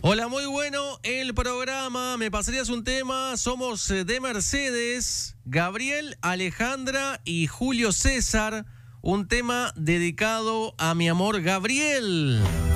Hola, muy bueno el programa. ¿Me pasarías un tema? Somos de Mercedes, Gabriel, Alejandra y Julio César. Un tema dedicado a mi amor Gabriel.